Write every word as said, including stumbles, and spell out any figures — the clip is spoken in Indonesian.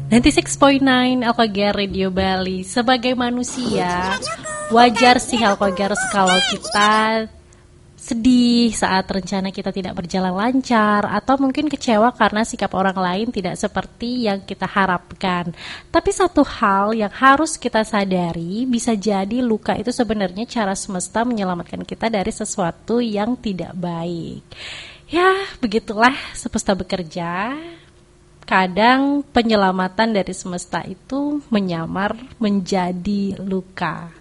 sembilan puluh enam koma sembilan Alkogar Radio Bali. Sebagai manusia, wajar sih Alkogar kalau kita sedih saat rencana kita tidak berjalan lancar, atau mungkin kecewa karena sikap orang lain tidak seperti yang kita harapkan. Tapi satu hal yang harus kita sadari, bisa jadi luka itu sebenarnya cara semesta menyelamatkan kita dari sesuatu yang tidak baik. Ya, begitulah semesta bekerja. Kadang penyelamatan dari semesta itu menyamar menjadi luka.